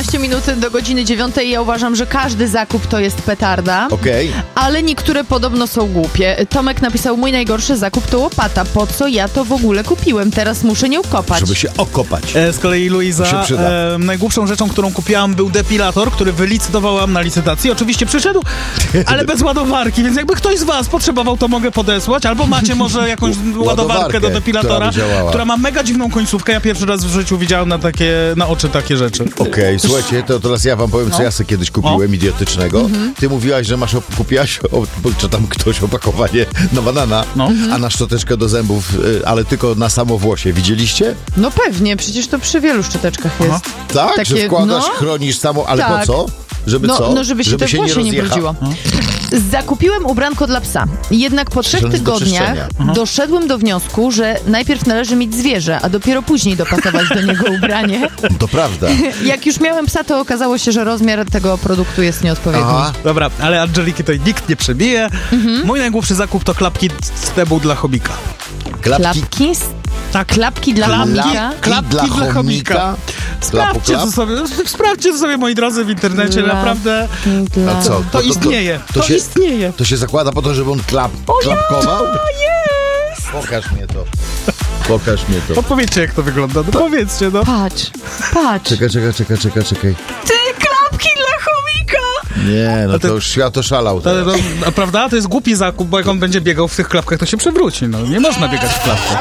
14 minut do godziny 9. Ja uważam, że każdy zakup to jest petarda. Okej. Ale niektóre podobno są głupie. Tomek napisał, mój najgorszy zakup to łopata. Po co ja to w ogóle kupiłem? Teraz muszę nią kopać. Żeby się okopać. Z kolei Luiza, najgłupszą rzeczą, którą kupiłam, był depilator, który wylicytowałam na licytacji. Oczywiście przyszedł, ale bez ładowarki, więc jakby ktoś z was potrzebował, to mogę podesłać. Albo macie może jakąś ładowarkę do depilatora, która ma mega dziwną końcówkę. Ja pierwszy raz w życiu widziałem na oczy takie rzeczy. Okej, słuchajcie, to teraz ja wam powiem, co ja sobie kiedyś kupiłem idiotycznego. Ty mówiłaś, że kupiłaś, czy tam ktoś opakowanie na banana, a na szczoteczkę do zębów, ale tylko na samowłosie. Widzieliście? No pewnie, przecież to przy wielu szczoteczkach jest. Tak? Takie, że wkładasz, chronisz ale po co? Żeby co? No, żeby się te włosie nie brudziło. Zakupiłem ubranko dla psa. Jednak po 3 tygodniach doszedłem do wniosku, że najpierw należy mieć zwierzę, a dopiero później dopasować do niego ubranie. To prawda. Jak już miałem psa, to okazało się, że rozmiar tego produktu jest nieodpowiedni. Dobra, ale Angeliki to nikt nie przebije. Mój najgłupszy zakup to klapki z tebu dla chomika. Klapki? Tak, klapki dla chomika? Klapki dla chomika? Sprawdźcie sobie, moi drodzy, w internecie, naprawdę. A co? To istnieje. To istnieje. To się zakłada po to, żeby on klapkował? Jest! Pokaż mnie to. No powiedzcie, jak to wygląda. No powiedzcie, no. Patrz. Czekaj. Ty, klapki dla chomika! Nie, no to już świat oszalał. A prawda? To jest głupi zakup, bo jak on będzie biegał w tych klapkach, to się przewróci. No, nie można biegać w klapkach.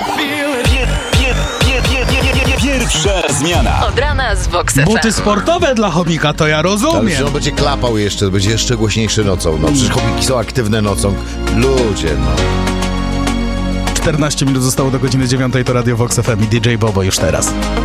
Pierwsza zmiana. Od rana z Vox FM. Buty sportowe dla chomika, to ja rozumiem. Ale on będzie klapał jeszcze, będzie jeszcze głośniejszy nocą. No przecież chomiki są aktywne nocą. Ludzie, 14 minut zostało do godziny 9, to Radio Vox FM i DJ Bobo już teraz.